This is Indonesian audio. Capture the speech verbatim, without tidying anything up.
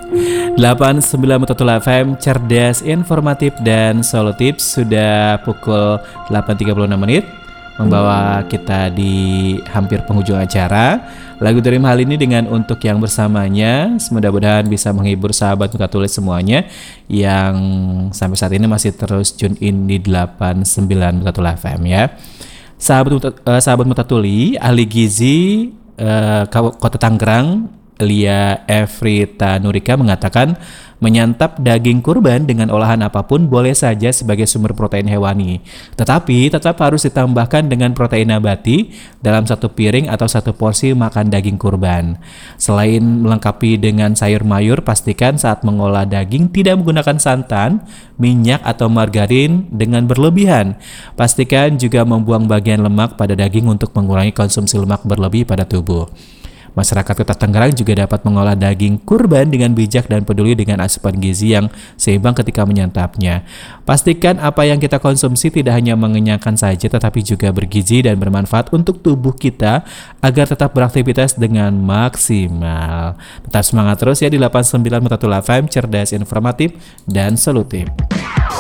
delapan puluh sembilan Mutatul F M, cerdas, informatif, dan solutif. Sudah pukul delapan tiga puluh enam menit, membawa kita di hampir penghujung acara. Lagu dari hal ini dengan untuk yang bersamanya, mudah-mudahan bisa menghibur sahabat Mutatulis semuanya yang sampai saat ini masih terus tune in di delapan puluh sembilan Mutatul F M ya. Sahabat uh, sahabat Mutatuli, ahli gizi uh, Kota Tangerang, Lia Efrita Nurika mengatakan menyantap daging kurban dengan olahan apapun boleh saja sebagai sumber protein hewani, tetapi tetap harus ditambahkan dengan protein nabati dalam satu piring atau satu porsi makan daging kurban. Selain melengkapi dengan sayur mayur, pastikan saat mengolah daging tidak menggunakan santan, minyak atau margarin dengan berlebihan. Pastikan juga membuang bagian lemak pada daging untuk mengurangi konsumsi lemak berlebih pada tubuh. Masyarakat Kota Tangerang juga dapat mengolah daging kurban dengan bijak dan peduli dengan asupan gizi yang seimbang ketika menyantapnya. Pastikan apa yang kita konsumsi tidak hanya mengenyangkan saja, tetapi juga bergizi dan bermanfaat untuk tubuh kita agar tetap beraktivitas dengan maksimal. Tetap semangat terus ya di delapan puluh sembilan Mutatul F M, cerdas, informatif, dan solutif.